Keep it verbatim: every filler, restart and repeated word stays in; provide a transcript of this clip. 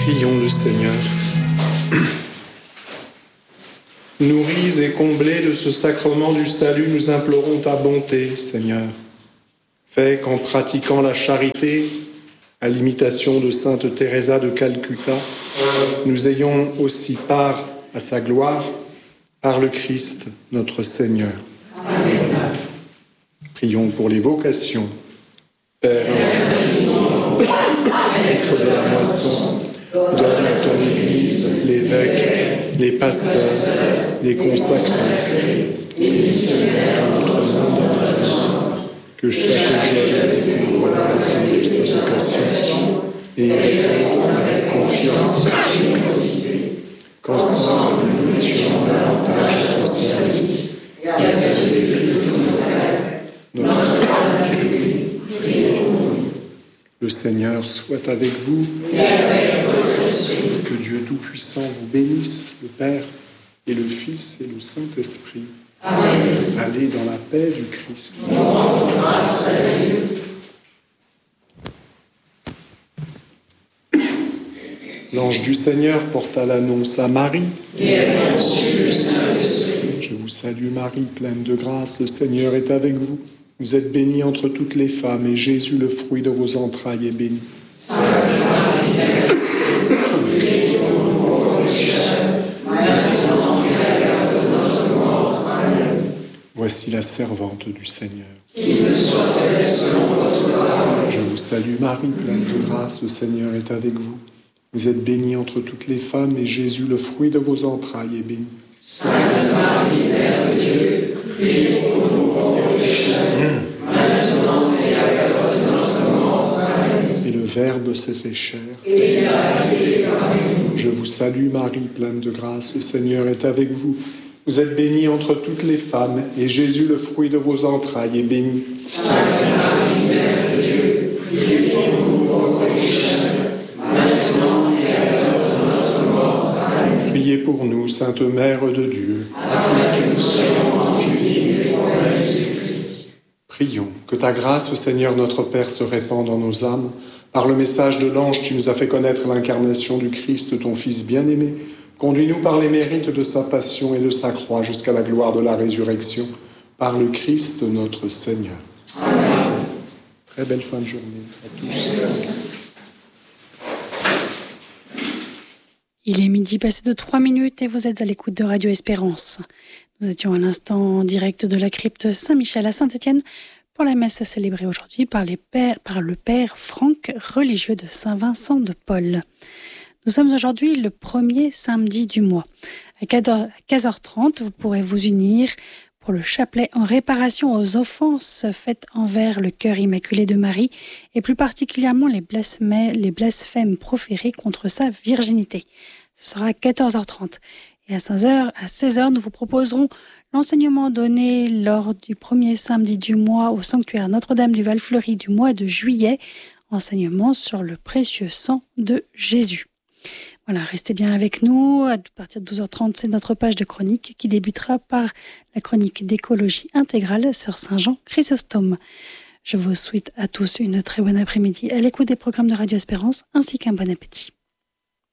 Prions le Seigneur. Nourris et comblés de ce sacrement du salut, nous implorons ta bonté, Seigneur. Fais qu'en pratiquant la charité, à l'imitation de sainte Teresa de Calcutta, nous ayons aussi part à sa gloire par le Christ, notre Seigneur. Amen. Prions pour les vocations. Père, maître de la moisson, donne à ton Église l'évêque, les pasteurs, les consacrés, les missionnaires de notre monde en besoin, que chaque jeune découvre la beauté de sa vocation et répond avec confiance et générosité, qu'ensemble nous mettions davantage à ton service et à celui de frères, notre Dieu, priez pour nous. Le Seigneur soit avec vous. Et avec votre esprit. Que Dieu Tout-Puissant vous bénisse, le Père et le Fils et le Saint-Esprit. Amen. Allez dans la paix du Christ. Nous rendons grâce à Dieu. L'ange du Seigneur porta l'annonce à Marie. Et elle conçut le Saint-Esprit. Je vous salue Marie, pleine de grâce, le Seigneur est avec vous. Vous êtes bénie entre toutes les femmes, et Jésus, le fruit de vos entrailles, est béni. Sainte Marie, Mère de Dieu, priez pour nous pauvres pécheurs, maintenant et à l'heure de notre mort. Amen. Voici la servante du Seigneur. Qu'il me soit fait selon votre parole. Je vous salue Marie, pleine de grâce, le Seigneur est avec vous. Vous êtes bénie entre toutes les femmes, et Jésus, le fruit de vos entrailles, est béni. Sainte Marie, Mère de Dieu, priez pour nous pauvres pécheurs, maintenant et à l'heure de notre mort. Amen. Et le Verbe s'est fait chair. Et il a habité parmi nous. Je vous salue Marie, pleine de grâce, le Seigneur est avec vous. Vous êtes bénie entre toutes les femmes, et Jésus, le fruit de vos entrailles, est béni. Sainte Marie, Mère de Dieu, priez pour nous pauvres pécheurs, maintenant et à l'heure de notre mort. Amen. Priez pour nous, Sainte Mère de Dieu, afin que nous soyons rendus dignes pour Jésus-Christ. Prions, que ta grâce, Seigneur notre Père, se répande dans nos âmes. Par le message de l'ange, tu nous as fait connaître l'incarnation du Christ, ton Fils bien-aimé. Conduis-nous par les mérites de sa passion et de sa croix jusqu'à la gloire de la résurrection. Par le Christ notre Seigneur. Amen. Très belle fin de journée à tous. Il est midi passé de trois minutes et vous êtes à l'écoute de Radio Espérance. Nous étions à l'instant en direct de la crypte Saint-Michel à Saint-Étienne pour la messe célébrée aujourd'hui par, les pères, par le père Franck, religieux de Saint-Vincent de Paul. Nous sommes aujourd'hui le premier samedi du mois. À quinze heures trente, vous pourrez vous unir pour le chapelet en réparation aux offenses faites envers le cœur immaculé de Marie et plus particulièrement les blasphèmes, les blasphèmes proférés contre sa virginité. Ce sera à quatorze heures trente. Et à seize heures, à seize heures, nous vous proposerons l'enseignement donné lors du premier samedi du mois au sanctuaire Notre-Dame du Val-Fleuri du mois de juillet, enseignement sur le précieux sang de Jésus. Voilà, restez bien avec nous. À partir de douze heures trente, c'est notre page de chronique qui débutera par la chronique d'écologie intégrale sur Saint Jean Chrysostome. Je vous souhaite à tous une très bonne après-midi à l'écoute des programmes de Radio Espérance ainsi qu'un bon appétit.